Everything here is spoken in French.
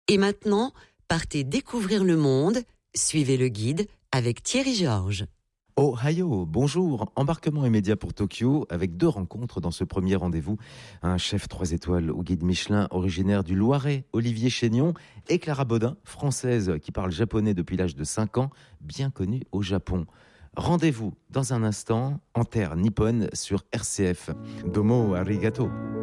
Et maintenant, partez découvrir le monde. Suivez le guide avec Thierry Georges. Ohio, bonjour. Embarquement immédiat pour Tokyo avec 2 rencontres dans ce premier rendez-vous. Un chef 3 étoiles au guide Michelin originaire du Loiret, Olivier Chénion, et Clara Baudin, française qui parle japonais depuis l'âge de 5 ans, bien connue au Japon. Rendez-vous dans un instant en terre nippone sur RCF. Domo arigato.